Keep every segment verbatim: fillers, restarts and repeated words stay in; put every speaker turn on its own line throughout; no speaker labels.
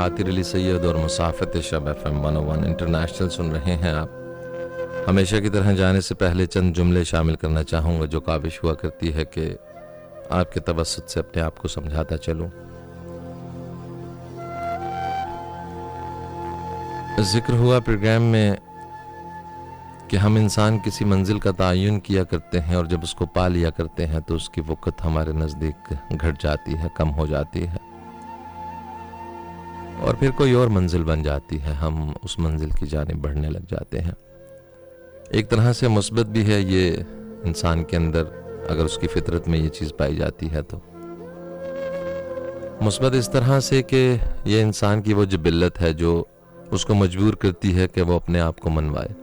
आतिर अली सैयद और मुसाफित शब F M one ओ one international सुन रहे हैं आप। हमेशा की तरह जाने से पहले चंद जुमले शामिल करना चाहूँगा जो काबिश हुआ करती है कि आपके तवस्सुत से अपने आप को समझाता चलूँ। जिक्र हुआ प्रोग्राम में कि हम इंसान किसी मंजिल का तयन किया करते हैं और जब उसको पा लिया करते हैं तो उसकी वक़्त हमारे नज़दीक घट जाती है, कम हो जाती है और फिर कोई और मंजिल बन जाती है। हम उस मंजिल की जानिब बढ़ने लग जाते हैं। एक तरह से मुस्बत भी है ये इंसान के अंदर, अगर उसकी फितरत में ये चीज़ पाई जाती है तो मुस्बत इस तरह से कि ये इंसान की वो जिबिल्लत है जो उसको मजबूर करती है कि वो अपने आप को मनवाए।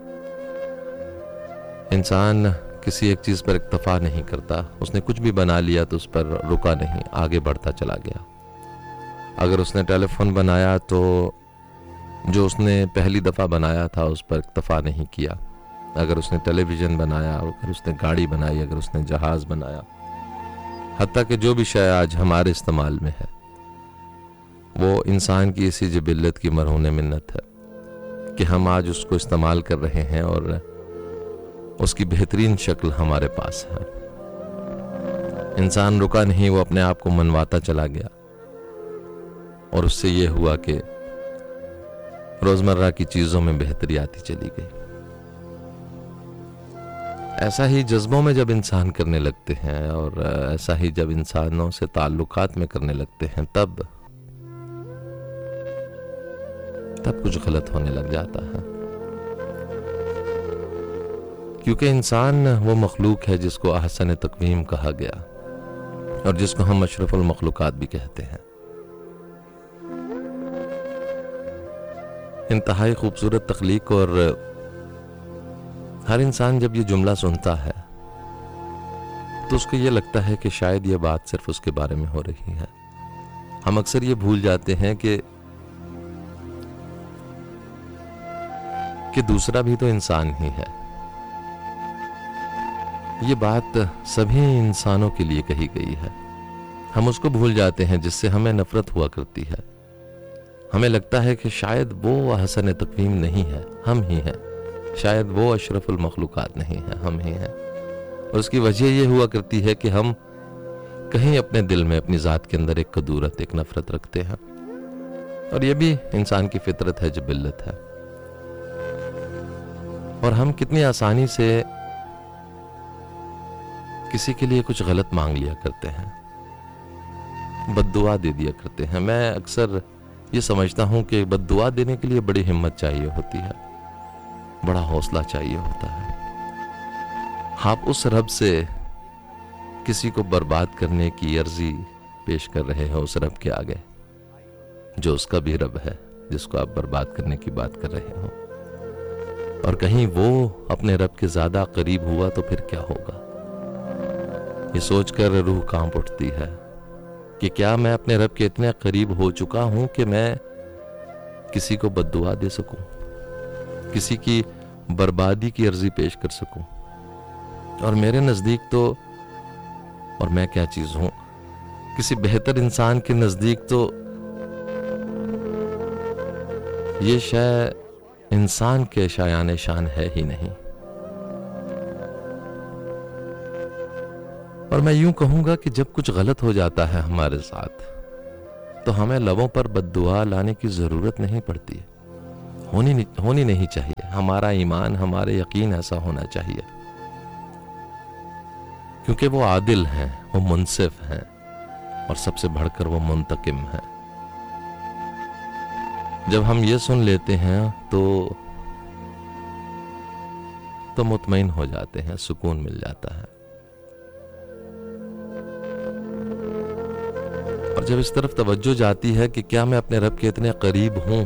इंसान किसी एक चीज़ पर इक्तफा नहीं करता, उसने कुछ भी बना लिया तो उस पर रुका नहीं, आगे बढ़ता चला गया। अगर उसने टेलीफोन बनाया तो जो उसने पहली दफ़ा बनाया था उस पर इक्तफा नहीं किया। अगर उसने टेलीविज़न बनाया, अगर उसने गाड़ी बनाई, अगर उसने जहाज़ बनाया, हत्ता कि जो भी शय आज हमारे इस्तेमाल में है वो इंसान की इसी जिबिल्लत की मरहून मिन्नत है कि हम आज उसको इस्तेमाल कर रहे हैं और उसकी बेहतरीन शक्ल हमारे पास है। इंसान रुका नहीं, वो अपने आप को मनवाता चला गया और उससे ये हुआ कि रोजमर्रा की चीजों में बेहतरी आती चली गई। ऐसा ही जज्बों में जब इंसान करने लगते हैं और ऐसा ही जब इंसानों से ताल्लुकात में करने लगते हैं तब तब कुछ गलत होने लग जाता है, क्योंकि इंसान वो मखलूक है जिसको अहसन तकवीम कहा गया और जिसको हम अशरफुल मखलूकात भी कहते हैं। इंतहाई खूबसूरत तख्लीक, और हर इंसान जब ये जुमला सुनता है तो उसको ये लगता है कि शायद ये बात सिर्फ उसके बारे में हो रही है। हम अक्सर ये भूल जाते हैं कि कि दूसरा भी तो इंसान ही है। ये बात सभी इंसानों के लिए कही गई है। हम उसको भूल जाते हैं जिससे हमें नफरत हुआ करती है। हमें लगता है कि शायद वो हसन तकवीम नहीं है, हम ही हैं। शायद वो अशरफुल मखलूकात नहीं है, हम ही हैं। और उसकी वजह ये हुआ करती है कि हम कहीं अपने दिल में, अपनी ज़ात के अंदर एक कदूरत, एक नफरत रखते हैं और ये भी इंसान की फितरत है, जिबिल्लत है। और हम कितनी आसानी से किसी के लिए कुछ गलत मांग लिया करते हैं, बद्दुआ दे दिया करते हैं। मैं अक्सर ये समझता हूं कि बद्दुआ देने के लिए बड़ी हिम्मत चाहिए होती है, बड़ा हौसला चाहिए होता है। आप उस रब से किसी को बर्बाद करने की अर्जी पेश कर रहे हो, उस रब के आगे जो उसका भी रब है, जिसको आप बर्बाद करने की बात कर रहे हो। और कहीं वो अपने रब के ज्यादा करीब हुआ तो फिर क्या होगा? ये सोचकर रूह कांप उठती है कि क्या मैं अपने रब के इतने करीब हो चुका हूं कि मैं किसी को बद्दुआ दे सकूं, किसी की बर्बादी की अर्जी पेश कर सकूं। और मेरे नजदीक तो, और मैं क्या चीज हूं, किसी बेहतर इंसान के नजदीक तो ये शय इंसान के शायान शान है ही नहीं। और मैं यूं कहूंगा कि जब कुछ गलत हो जाता है हमारे साथ तो हमें लबों पर बद्दुआ लाने की जरूरत नहीं पड़ती, होनी नहीं, होनी नहीं चाहिए। हमारा ईमान, हमारे यकीन ऐसा होना चाहिए, क्योंकि वो आदिल हैं, वो मुनसिफ हैं और सबसे बढ़कर वो मुंतकिम हैं। जब हम ये सुन लेते हैं तो तो मुतमईन हो जाते हैं, सुकून मिल जाता है। और जब इस तरफ तवज्जो जाती है कि क्या मैं अपने रब के इतने करीब हूं,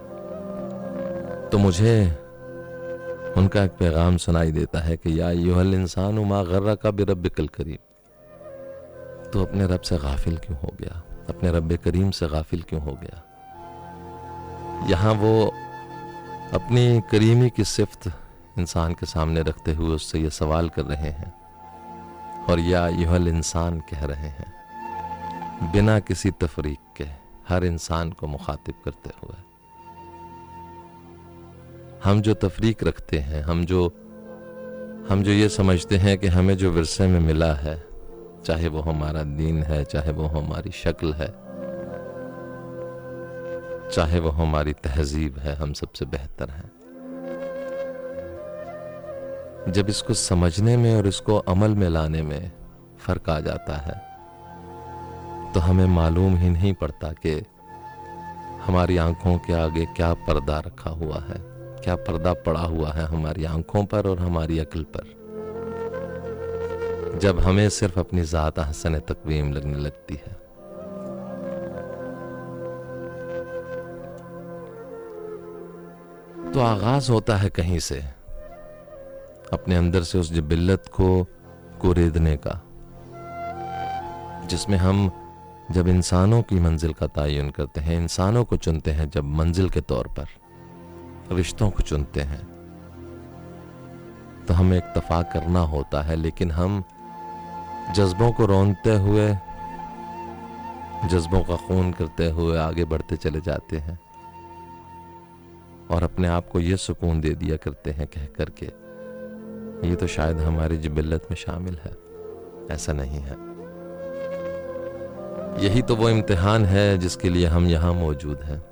तो मुझे उनका एक पैगाम सुनाई देता है कि या अय्युहल इंसानु मा गर्रका बिरब्बिकल करीम। तो अपने रब से गाफिल क्यों हो गया, अपने रब करीम से गाफिल क्यों हो गया? यहां वो अपनी करीमी की सिफ्त इंसान के सामने रखते हुए उससे ये सवाल कर रहे हैं और या अय्युहल इंसान कह रहे हैं, बिना किसी तफरीक के, हर इंसान को मुखातिब करते हुए। हम जो तफरीक रखते हैं, हम जो हम जो ये समझते हैं कि हमें जो विरसे में मिला है, चाहे वो हमारा दीन है, चाहे वो हमारी शक्ल है, चाहे वो हमारी तहजीब है, हम सबसे बेहतर हैं। जब इसको समझने में और इसको अमल में लाने में फर्क आ जाता है तो हमें मालूम ही नहीं पड़ता कि हमारी आंखों के आगे क्या पर्दा रखा हुआ है, क्या पर्दा पड़ा हुआ है हमारी आंखों पर और हमारी अक्ल पर, जब हमें सिर्फ अपनी ज़ात हसन तकवीम लगने लगती है। तो आगाज होता है कहीं से, अपने अंदर से उस जिबिल्लत को कुरेदने का, जिसमें हम जब इंसानों की मंजिल का तयन करते हैं, इंसानों को चुनते हैं, जब मंजिल के तौर पर रिश्तों को चुनते हैं, तो हमें इत्तफाक करना होता है। लेकिन हम जज्बों को रौंदते हुए, जज्बों का खून करते हुए आगे बढ़ते चले जाते हैं और अपने आप को ये सुकून दे दिया करते हैं कह करके ये तो शायद हमारी जिबिल्लत में शामिल है। ऐसा नहीं है। यही तो वो इम्तिहान है जिसके लिए हम यहां मौजूद हैं।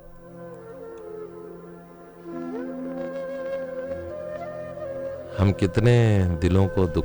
हम कितने दिलों को दुख